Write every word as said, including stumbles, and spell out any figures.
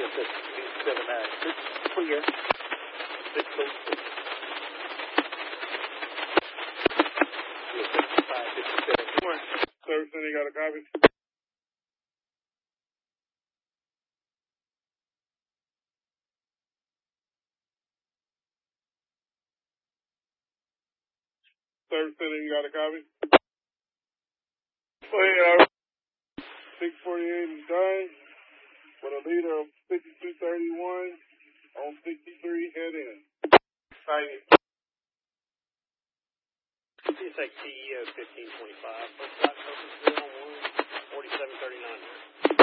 six seven nine. Six clear. Six oh six. fifty-five, fifty-seven. Come on. Service Center, you got a copy? Service Center, you got a copy? Go ahead, six forty-eight is done with a leader of fifty-two thirty-one on sixty-three head in. Excited. You take T E O fifteen twenty-five. First shot, Purposeville on one, forty-seven thirty-nine.